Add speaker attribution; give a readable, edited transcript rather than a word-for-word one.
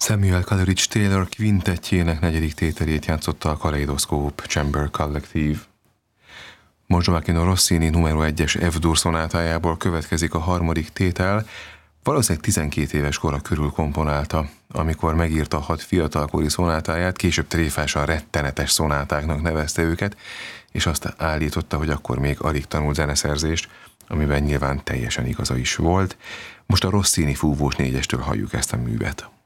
Speaker 1: Samuel Coleridge Taylor kvintettjének 4. tételét játszotta a Kaleidoscope Chamber Collective. Gioachino Rossini numero 1-es F-dur szonátájából következik a 3. tétel, valószínűleg 12 éves kora körül komponálta, amikor megírta 6 fiatalkori szonátáját, később tréfásan rettenetes szonátáknak nevezte őket, és azt állította, hogy akkor még alig tanult zeneszerzést, amiben nyilván teljesen igaza is volt. Most a Rossini fúvós 4-estől halljuk ezt a művet.